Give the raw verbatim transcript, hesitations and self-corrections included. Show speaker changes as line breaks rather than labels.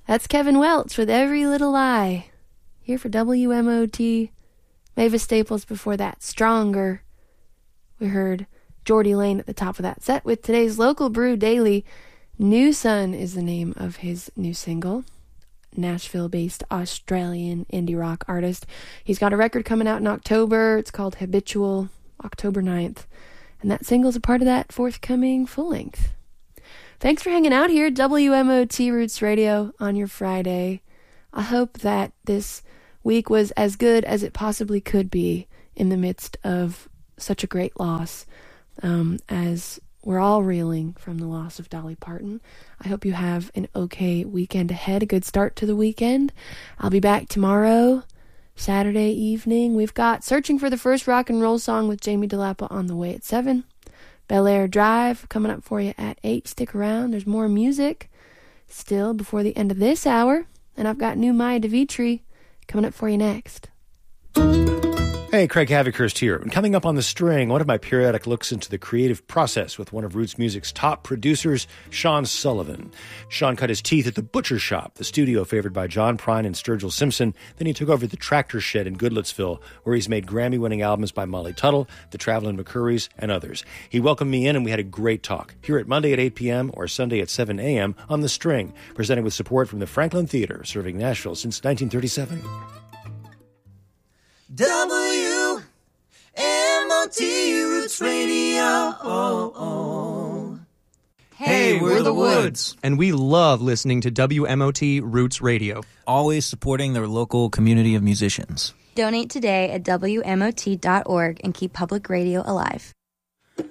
That's Kevin Welch with Every Little Lie. Here for W M O T. Mavis Staples before that, Stronger. We heard Geordie Lane at the top of that set with today's Local Brew Daily. New Sun is the name of his new single. Nashville-based Australian indie rock artist. He's got a record coming out in October. It's called Habitual, October ninth. And that single's a part of that forthcoming full-length. Thanks for hanging out here, W M O T Roots Radio on your Friday. I hope that this week was as good as it possibly could be in the midst of such a great loss, um, as we're all reeling from the loss of Dolly Parton. I hope you have an okay weekend ahead, a good start to the weekend. I'll be back tomorrow, Saturday evening. We've got Searching for the First Rock and Roll Song with Jamie DeLappa on the way at seven. Bel Air Drive coming up for you at eight. Stick around. There's more music still before the end of this hour. And I've got new Maya DeVitri coming up for you next.
Hey, Craig Havikhurst here. And coming up on The String, one of my periodic looks into the creative process with one of Roots Music's top producers, Sean Sullivan. Sean cut his teeth at the Butcher Shop, the studio favored by John Prine and Sturgill Simpson. Then he took over the Tractor Shed in Goodlettsville, where he's made Grammy-winning albums by Molly Tuttle, the Travelin' McCurries, and others. He welcomed me in, and we had a great talk. Hear it Monday at eight p.m. or Sunday at seven a.m. on The String, presented with support from the Franklin Theater, serving Nashville since nineteen thirty-seven.
W M O T Roots Radio. Oh, oh.
Hey, we're the Woods. And we love listening to W M O T Roots Radio.
Always supporting their local community of musicians.
Donate today at W M O T dot org and keep public radio alive.